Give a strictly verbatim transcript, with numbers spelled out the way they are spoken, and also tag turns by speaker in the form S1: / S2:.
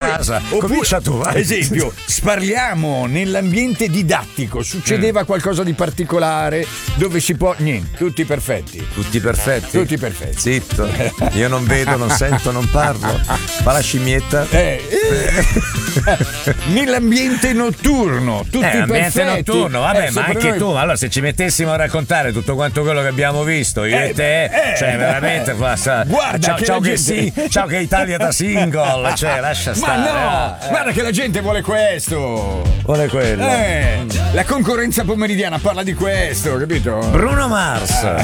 S1: casa.
S2: Oppure,
S1: Comincia tu, vai.
S2: esempio, parliamo nell'ambiente didattico, succedeva mm. qualcosa di particolare dove si può niente, tutti perfetti.
S1: Tutti perfetti?
S2: Tutti perfetti.
S1: Zitto. Io non vedo, non sento, non parlo. Fa la scimmietta.
S2: Eh, eh. Nell'ambiente notturno, tutti
S1: eh, ambiente
S2: perfetti.
S1: notturno, vabbè,
S2: eh,
S1: ma anche
S2: noi...
S1: tu, allora se ci mettessimo a raccontare tutto quanto quello che abbiamo visto, io eh, e te, eh, cioè veramente passa.
S2: Guarda
S1: ciao,
S2: che
S1: ciao
S2: gente...
S1: che sì, ciao che Italia da single, cioè lascia stare.
S2: Ma no,
S1: eh.
S2: guarda che la gente vuole questo.
S1: Vuole quello.
S2: Eh, la concorrenza pomeridiana parla di questo, capito?
S1: Bruno Mars.